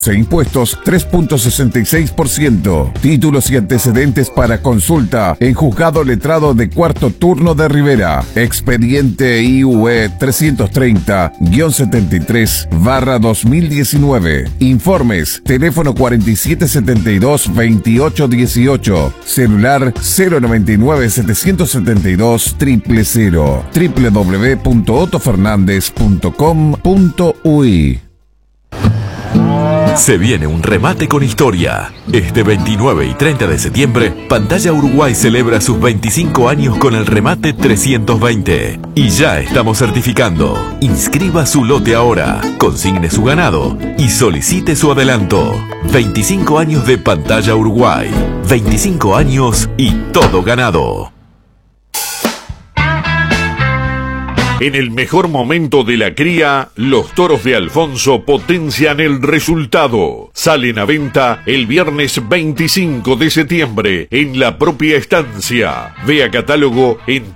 Impuestos 3.66%. Títulos y antecedentes para consulta en Juzgado Letrado de Cuarto Turno de Rivera. Expediente IUE 330-73/2019. Informes: teléfono 4772-2818. Celular 099-772-000. www.otofernandez.com.uy. Se viene un remate con historia. Este 29 y 30 de septiembre, Pantalla Uruguay celebra sus 25 años con el remate 320. Y ya estamos certificando. Inscriba su lote ahora, consigne su ganado y solicite su adelanto. 25 años de Pantalla Uruguay. 25 años y todo ganado. En el mejor momento de la cría, los toros de Alfonso potencian el resultado. Salen a venta el viernes 25 de septiembre en la propia estancia. Vea catálogo en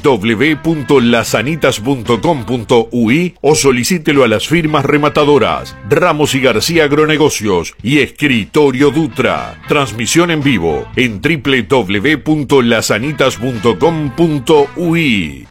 www.lasanitas.com.uy o solicítelo a las firmas rematadoras Ramos y García Agronegocios y Escritorio Dutra. Transmisión en vivo en www.lasanitas.com.uy.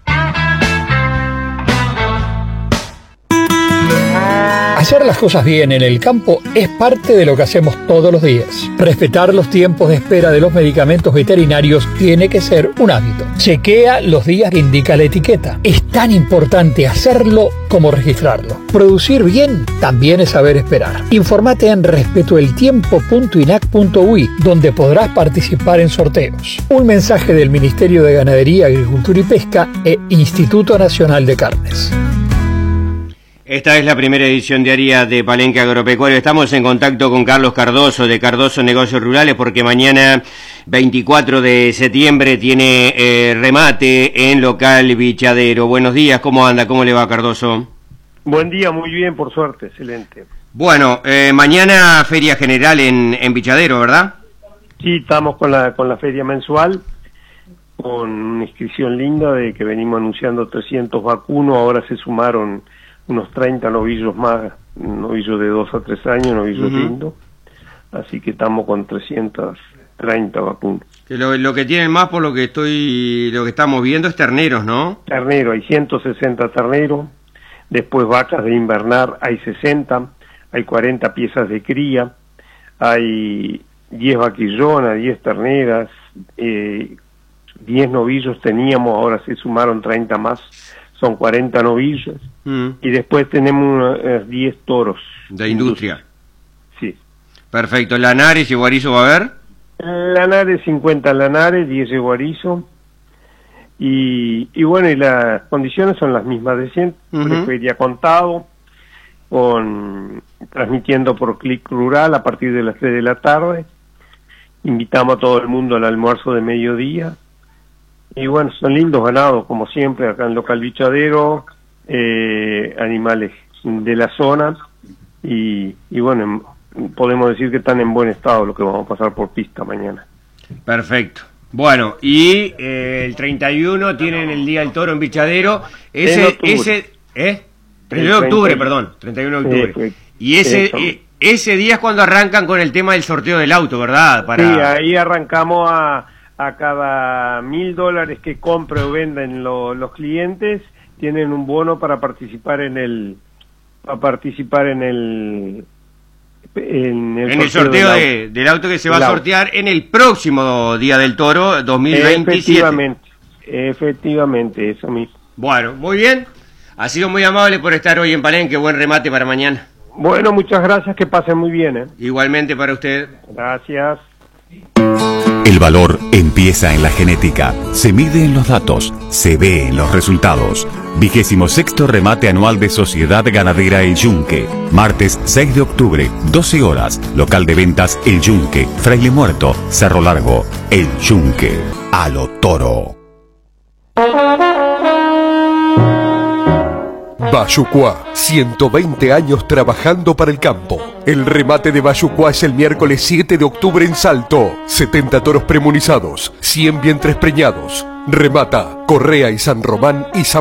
Hacer las cosas bien en el campo es parte de lo que hacemos todos los días. Respetar los tiempos de espera de los medicamentos veterinarios tiene que ser un hábito. Chequea los días que indica la etiqueta. Es tan importante hacerlo como registrarlo. Producir bien también es saber esperar. Informate en respetoeltiempo.inac.uy, donde podrás participar en sorteos. Un mensaje del Ministerio de Ganadería, Agricultura y Pesca e Instituto Nacional de Carnes. Esta es la primera edición diaria de Palenque Agropecuario. Estamos en contacto con Carlos Cardoso, de Cardoso Negocios Rurales, porque mañana, 24 de septiembre, tiene remate en local Vichadero. Buenos días, ¿cómo anda? ¿Cómo le va, Cardoso? Buen día, muy bien, por suerte, excelente. Bueno, mañana feria general en Vichadero, ¿verdad? Sí, estamos con la feria mensual, con una inscripción linda de que venimos anunciando 300 vacunos, ahora se sumaron unos 30 novillos más, novillos de 2 a 3 años, novillos lindos, así que estamos con 330 vacunos. Que lo que tienen más, por lo que estamos viendo, es terneros, ¿no? Ternero, hay 160 terneros, después vacas de invernar hay 60, hay 40 piezas de cría, hay 10 vaquillonas, 10 terneras, 10 novillos teníamos, ahora se sumaron 30 más, son 40 novillos, y después tenemos unos 10 toros. ¿De industria? Sí. Perfecto. ¿Lanares y Guarizo va a haber? Lanares, 50 lanares, 10 de Guarizo, y bueno, y las condiciones son las mismas de siempre, feria contado, transmitiendo por Clic Rural a partir de las 3 de la tarde, invitamos a todo el mundo al almuerzo de mediodía. Y bueno, son lindos ganados, como siempre, acá en local Vichadero, animales de la zona, y bueno, podemos decir que están en buen estado, lo que vamos a pasar por pista mañana. Perfecto. Bueno, y el 31 tienen el Día del Toro en Vichadero, 31 de octubre, perdón, 31 de octubre. Y ese día es cuando arrancan con el tema del sorteo del auto, ¿verdad? Sí, ahí arrancamos a cada $1.000 que compre o venden los clientes, tienen un bono para participar en el sorteo del auto que se va a sortear en el próximo Día del Toro 2027. Efectivamente, eso mismo. Bueno, muy bien. Ha sido muy amable por estar hoy en Palenque. Buen remate para mañana. Bueno, muchas gracias, que pasen muy bien. Igualmente para usted. Gracias. El valor empieza en la genética, se mide en los datos, se ve en los resultados. 26º remate anual de Sociedad Ganadera El Yunque. Martes 6 de octubre, 12 horas. Local de ventas El Yunque, Fraile Muerto, Cerro Largo. El Yunque, a lo toro. Bayucuá, 120 años trabajando para el campo. El remate de Bayucuá es el miércoles 7 de octubre en Salto. 70 toros premunizados, 100 vientres preñados. Remata Correa y San Román y San